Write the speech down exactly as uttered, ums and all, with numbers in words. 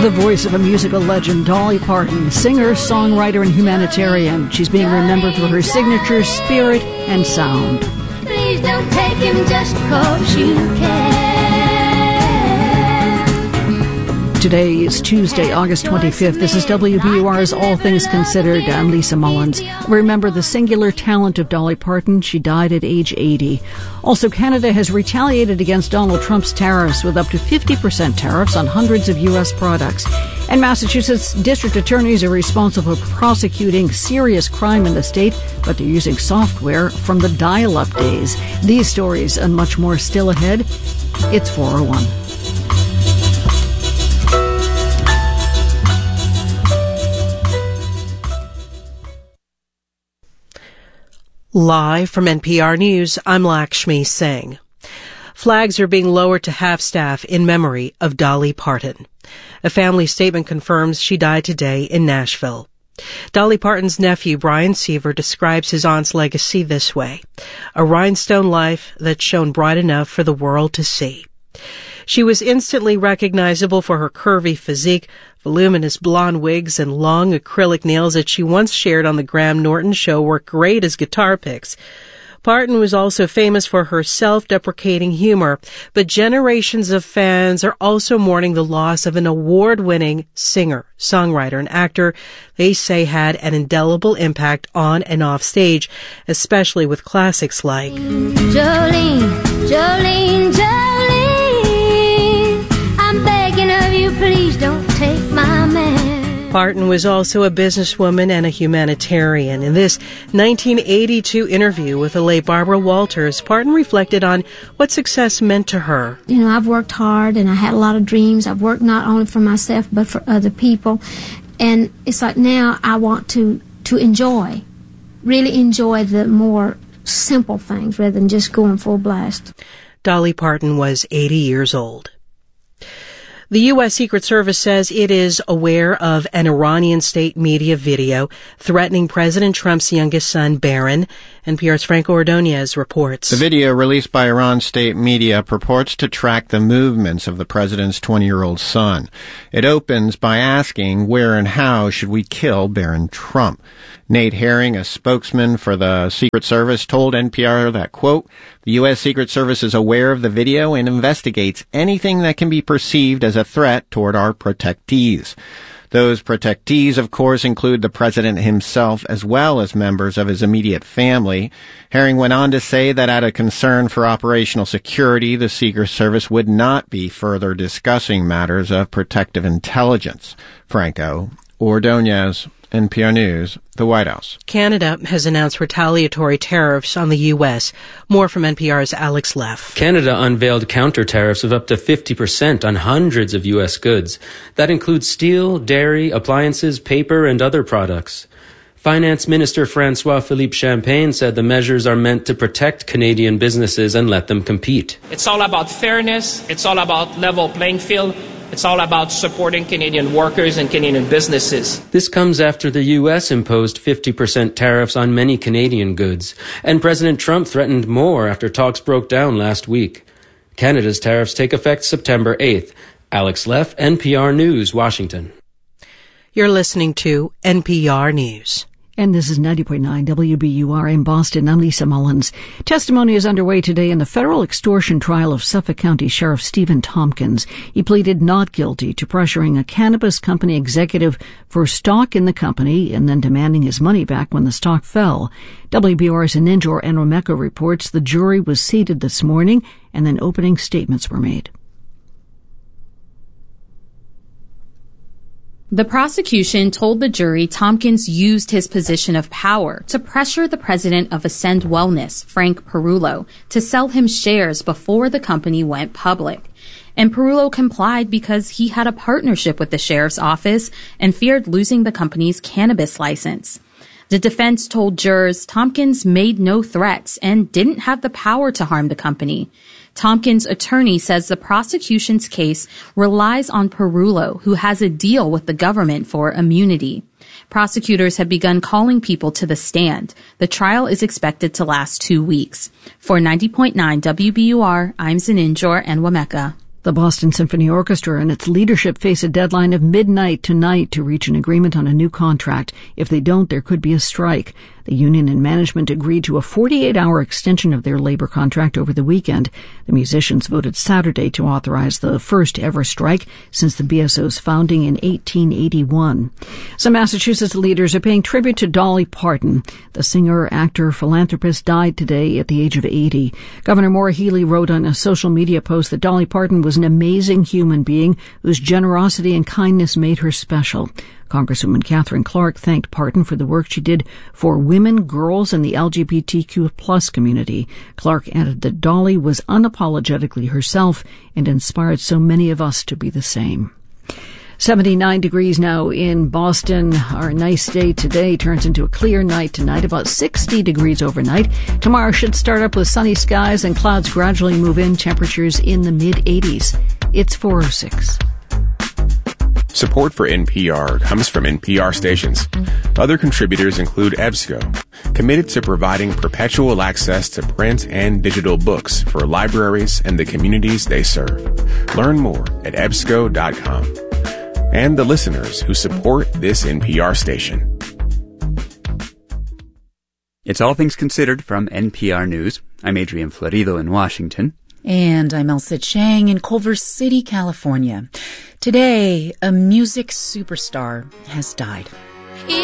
The voice of a musical legend, Dolly Parton, singer, songwriter, and humanitarian. She's being remembered for her signature spirit and sound. Please don't take him just 'cause you can. Today is Tuesday, August twenty-fifth. This is W B U R's All Things Considered. I'm Lisa Mullins. Remember the singular talent of Dolly Parton. She died at age eighty. Also, Canada has retaliated against Donald Trump's tariffs with up to fifty percent tariffs on hundreds of U S products. And Massachusetts district attorneys are responsible for prosecuting serious crime in the state, but they're using software from the dial-up days. These stories and much more still ahead. It's four oh one. Live from N P R News, I'm Lakshmi Singh. Flags are being lowered to half-staff in memory of Dolly Parton. A family statement confirms she died today in Nashville. Dolly Parton's nephew, Brian Seaver, describes his aunt's legacy this way: a rhinestone life that shone bright enough for the world to see. She was instantly recognizable for her curvy physique, voluminous blonde wigs, and long acrylic nails that she once shared on the Graham Norton Show worked great as guitar picks. Parton was also famous for her self-deprecating humor, but generations of fans are also mourning the loss of an award-winning singer, songwriter, and actor they say had an indelible impact on and off stage, especially with classics like Jolene, Jolene, Jolene, I'm begging of you, please don't take my man. Parton was also a businesswoman and a humanitarian. In this nineteen eighty-two interview with the late Barbara Walters, Parton reflected on what success meant to her. You know, I've worked hard and I had a lot of dreams. I've worked not only for myself but for other people. And it's like now I want to, to enjoy, really enjoy the more simple things rather than just going full blast. Dolly Parton was eighty years old. The U S. Secret Service says it is aware of an Iranian state media video threatening President Trump's youngest son, Barron. N P R's Franco Ordonez reports. The video released by Iran state media purports to track the movements of the president's twenty-year-old son. It opens by asking where and how should we kill Barron Trump. Nate Herring, a spokesman for the Secret Service, told N P R that, quote, the U S. Secret Service is aware of the video and investigates anything that can be perceived as a threat toward our protectees. Those protectees, of course, include the president himself as well as members of his immediate family. Herring went on to say that out of concern for operational security, the Secret Service would not be further discussing matters of protective intelligence. Franco Ordonez, N P R News, the White House. Canada has announced retaliatory tariffs on the U S. More from N P R's Alex Leff. Canada unveiled counter tariffs of up to fifty percent on hundreds of U S goods. That includes steel, dairy, appliances, paper, and other products. Finance Minister François-Philippe Champagne said the measures are meant to protect Canadian businesses and let them compete. It's all about fairness. It's all about level playing field. It's all about supporting Canadian workers and Canadian businesses. This comes after the U S imposed fifty percent tariffs on many Canadian goods, and President Trump threatened more after talks broke down last week. Canada's tariffs take effect September eighth. Alex Leff, N P R News, Washington. You're listening to N P R News. And this is ninety point nine W B U R in Boston. I'm Lisa Mullins. Testimony is underway today in the federal extortion trial of Suffolk County Sheriff Stephen Tompkins. He pleaded not guilty to pressuring a cannabis company executive for stock in the company and then demanding his money back when the stock fell. W B U R's Ninjor Enromeko reports the jury was seated this morning and then opening statements were made. The prosecution told the jury Tompkins used his position of power to pressure the president of Ascend Wellness, Frank Perullo, to sell him shares before the company went public. And Perullo complied because he had a partnership with the sheriff's office and feared losing the company's cannabis license. The defense told jurors Tompkins made no threats and didn't have the power to harm the company. Tompkins' attorney says the prosecution's case relies on Perullo, who has a deal with the government for immunity. Prosecutors have begun calling people to the stand. The trial is expected to last two weeks. For ninety point nine W B U R, I'm Zaninjor Enromeko. The Boston Symphony Orchestra and its leadership face a deadline of midnight tonight to reach an agreement on a new contract. If they don't, there could be a strike. The union and management agreed to a forty-eight hour extension of their labor contract over the weekend. The musicians voted Saturday to authorize the first ever strike since the B S O's founding in eighteen eighty-one. Some Massachusetts leaders are paying tribute to Dolly Parton. The singer, actor, philanthropist died today at the age of eighty. Governor Maura Healey wrote on a social media post that Dolly Parton was an amazing human being whose generosity and kindness made her special. Congresswoman Catherine Clark thanked Parton for the work she did for women, girls, and the L G B T Q plus community. Clark added that Dolly was unapologetically herself and inspired so many of us to be the same. seventy-nine degrees now in Boston. Our nice day today turns into a clear night tonight, about sixty degrees overnight. Tomorrow should start up with sunny skies and clouds gradually move in, temperatures in the mid eighties. It's four oh six. Support for N P R comes from N P R stations. Other contributors include EBSCO, committed to providing perpetual access to print and digital books for libraries and the communities they serve. Learn more at E B S C O dot com. And the listeners who support this N P R station. It's All Things Considered from N P R News. I'm Adrian Florido in Washington. And I'm Elsa Chang in Culver City, California. Today, a music superstar has died.